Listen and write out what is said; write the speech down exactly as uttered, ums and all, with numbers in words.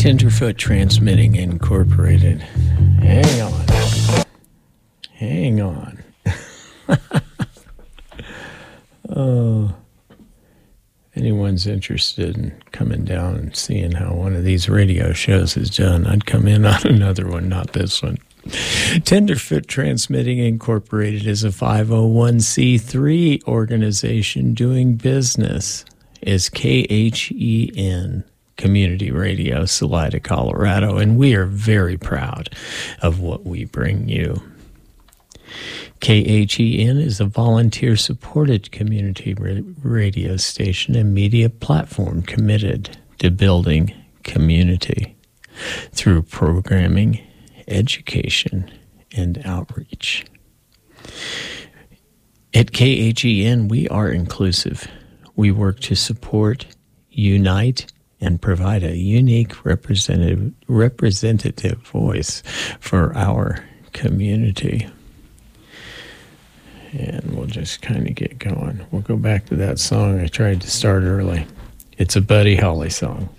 Tenderfoot Transmitting Incorporated. Hang on. Hang on. Oh, anyone's interested in coming down and seeing how one of these radio shows is done, I'd come in on another one, not this one. Tenderfoot Transmitting Incorporated is a five oh one c three organization doing business as K H E N Community Radio, Salida, Colorado, and we are very proud of what we bring you. K H E N is a volunteer-supported community radio station and media platform committed to building community through programming, education, and outreach. At K H E N, we are inclusive. We work to support, unite, and provide a unique representative, representative voice for our community. And we'll just kind of get going. We'll go back to that song I tried to start early. It's a Buddy Holly song.